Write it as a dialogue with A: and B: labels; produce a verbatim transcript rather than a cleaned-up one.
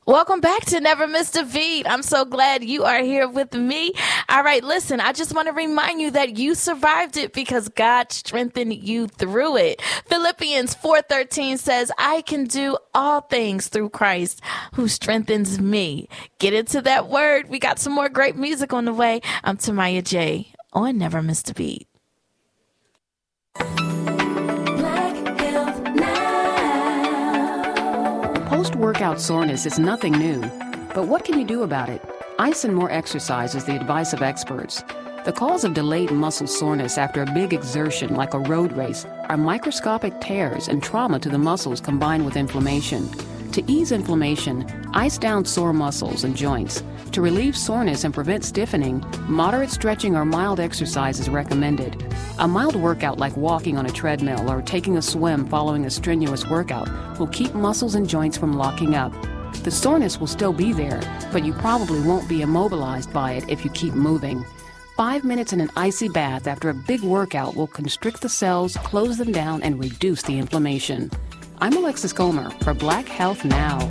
A: Welcome back to Never Missed a Beat. I'm so glad you are here with me. All right, listen, I just want to remind you that you survived it because God strengthened you through it. Philippians four thirteen says, I can do all things through Christ who strengthens me. Get into that word. We got some more great music on the way. I'm Tamaya J on Never Missed a Beat.
B: Post-workout soreness is nothing new, but what can you do about it? Ice and more exercise is the advice of experts. The cause of delayed muscle soreness after a big exertion like a road race are microscopic tears and trauma to the muscles combined with inflammation. To ease inflammation, ice down sore muscles and joints. To relieve soreness and prevent stiffening, moderate stretching or mild exercise is recommended. A mild workout like walking on a treadmill or taking a swim following a strenuous workout will keep muscles and joints from locking up. The soreness will still be there, but you probably won't be immobilized by it if you keep moving. Five minutes in an icy bath after a big workout will constrict the cells, close them down, and reduce the inflammation. I'm Alexis Comer for Black Health Now.